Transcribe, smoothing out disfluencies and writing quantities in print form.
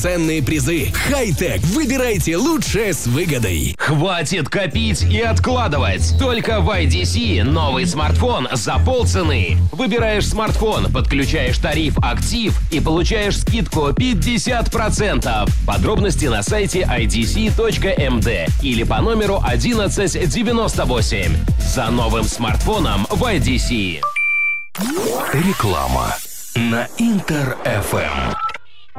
Ценные призы. Хай-тек. Выбирайте лучшее с выгодой. Хватит копить и откладывать. Только в IDC новый смартфон за полцены. Выбираешь смартфон, подключаешь тариф «Актив» и получаешь скидку 50%. Подробности на сайте idc.md или по номеру 1198. За новым смартфоном в IDC. Реклама на Интер-ФМ.